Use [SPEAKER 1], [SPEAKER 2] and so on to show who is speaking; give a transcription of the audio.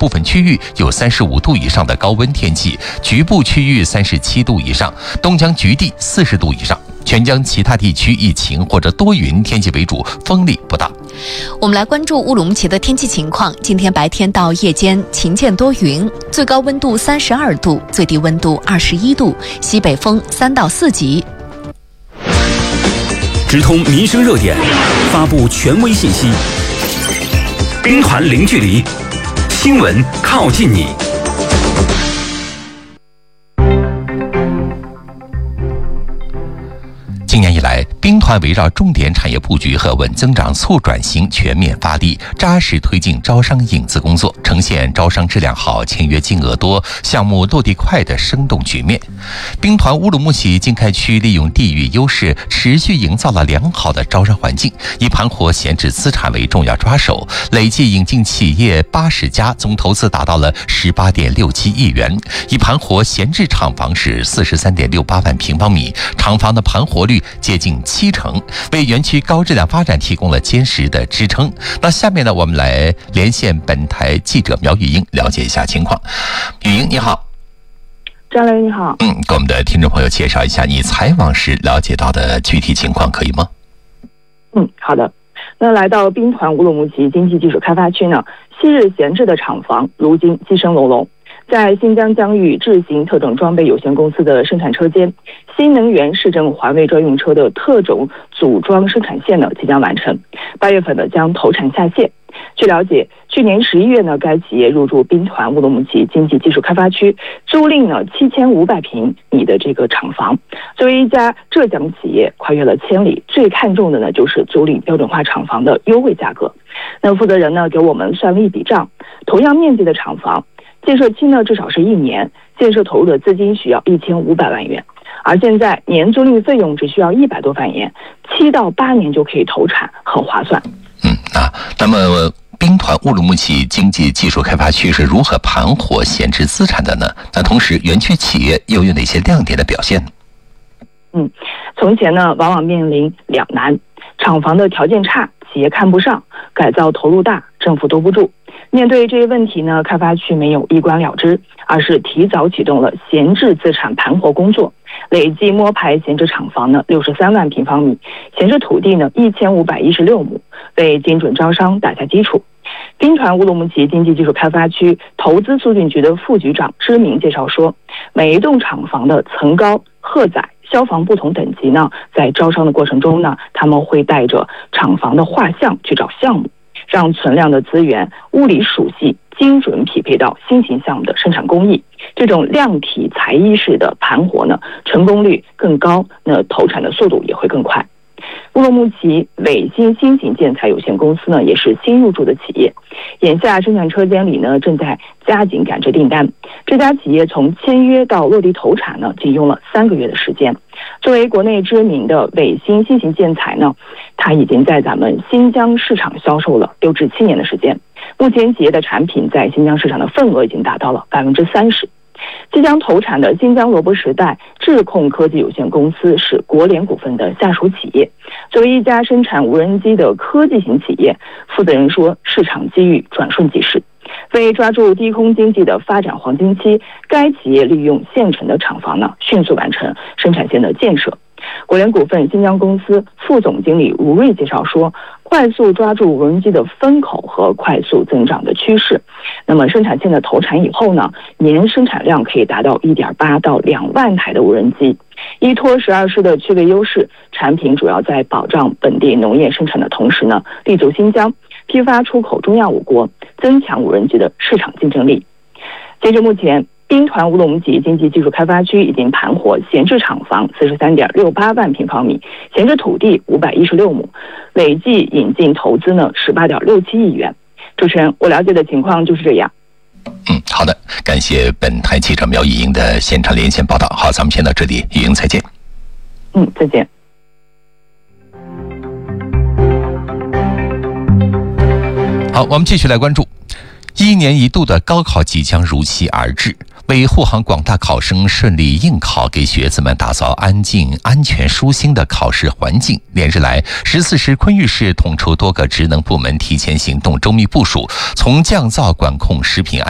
[SPEAKER 1] 部分区域有35度以上的高温天气，局部区域37度以上，东江局地40度以上。全江其他地区以晴或者多云天气为主，风力不大。
[SPEAKER 2] 我们来关注乌鲁木齐的天气情况。今天白天到夜间晴间多云，最高温度32度，最低温度21度，西北风3到4级。
[SPEAKER 3] 直通民生热点，发布权威信息，兵团零距离，新闻靠近你。
[SPEAKER 1] 今年以来，兵团围绕重点产业布局和稳增长促转型全面发力，扎实推进招商引资工作，呈现招商质量好、签约金额多、项目落地快的生动局面。兵团乌鲁木齐经开区利用地域优势，持续营造了良好的招商环境，以盘活闲置资产为重要抓手，累计引进企业80家，总投资达到了18.67亿元。以盘活闲置厂房是43.68万平方米，厂房的盘活率接近70%，为园区高质量发展提供了坚实的支撑。那下面呢，我们来连线本台记者苗玉英，了解一下情况。玉英你好。
[SPEAKER 4] 张雷你好。
[SPEAKER 1] 给我们的听众朋友介绍一下你采访时了解到的具体情况，可以吗？
[SPEAKER 4] 好的。那来到兵团乌鲁木齐经济技术开发区呢，昔日闲置的厂房如今鸡声隆隆。在新疆疆域智行特种装备有限公司的生产车间，新能源市政环卫专用车的特种组装生产线呢即将完成，8月份呢将投产下线。据了解，去年11月呢，该企业入驻兵团乌鲁木齐经济技术开发区，租赁了7500平米的这个厂房。作为一家浙江企业，跨越了千里，最看重的呢就是租赁标准化厂房的优惠价格。那负责人呢给我们算了一笔账，同样面积的厂房，建设期呢至少是1年，建设投入的资金需要1500万元，而现在年租赁费用只需要100多万元，7到8年就可以投产，很划算。
[SPEAKER 1] 那么兵团乌鲁木齐经济技术开发区是如何盘活闲置资产的呢？那同时园区企业又有哪些亮点的表现呢？
[SPEAKER 4] 从前呢往往面临两难，厂房的条件差，企业看不上，改造投入大，政府兜不住。面对这些问题呢，开发区没有一关了之，而是提早启动了闲置资产盘活工作，累计摸排闲置厂房呢63万平方米，闲置土地呢1516亩，为精准招商打下基础。兵团乌鲁木齐经济技术开发区投资促进局的副局长知明介绍说，每一栋厂房的层高、荷载、消防不同等级呢，在招商的过程中呢，他们会带着厂房的画像去找项目，让存量的资源物理属性精准匹配到新型项目的生产工艺。这种量体裁衣式的盘活呢，成功率更高，那投产的速度也会更快。乌鲁木齐伟新新型建材有限公司呢，也是新入驻的企业，眼下生产车间里呢正在加紧赶制订单。这家企业从签约到落地投产呢，仅用了3个月的时间。作为国内知名的伟新新型建材呢，它已经在咱们新疆市场销售了6至7年的时间。目前企业的产品在新疆市场的份额已经达到了30%。即将投产的新疆罗博时代智控科技有限公司是国联股份的下属企业。作为一家生产无人机的科技型企业，负责人说，市场机遇转瞬即逝。为抓住低空经济的发展黄金期，该企业利用现成的厂房呢，迅速完成生产线的建设。国联股份新疆公司副总经理吴瑞介绍说，快速抓住无人机的风口和快速增长的趋势。那么生产线的投产以后呢，年生产量可以达到1.8到2万台的无人机。依托12市的区位优势，产品主要在保障本地农业生产的同时呢，立足新疆，批发出口中亚5国，增强无人机的市场竞争力。截至目前，兵团乌鲁木齐经济技术开发区已经盘活闲置厂房43.68万平方米，闲置土地516亩，累计引进投资呢18.67亿元。主持人，我了解的情况就是这样。
[SPEAKER 1] 好的，感谢本台记者苗玉英的现场连线报道。好，咱们先到这里，玉英再见。
[SPEAKER 4] 再见。
[SPEAKER 1] 好，我们继续来关注1年1度的高考即将如期而至。为护航广大考生顺利应考，给学子们打造安静、安全、舒心的考试环境，连日来14市昆玉市统筹多个职能部门提前行动，周密部署，从降噪管控、食品